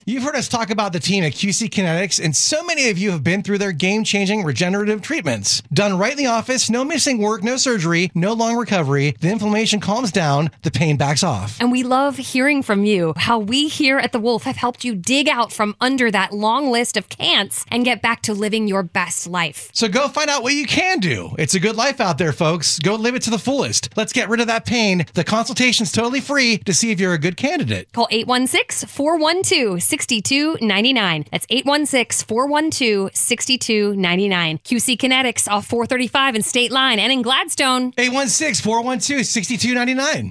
You've heard us talk about the team at QC Kinetics, and so many of you have been through their game-changing regenerative treatments. Done right in the office, no missing work, no surgery, no long recovery. The inflammation calms down, the pain backs off. And we love hearing from you, how we here at The Wolf have helped you dig out from under that long list of can'ts and get back to living your best life. So go find out what you can do. It's a good life out there, folks. Go live it to the fullest. Let's get rid of that pain. The consultation's totally free to see if you're a good candidate. Call 816-412-6299. That's 816-412-6299. QC Kinetics off 435 in State Line and in Gladstone. 816-412-6299.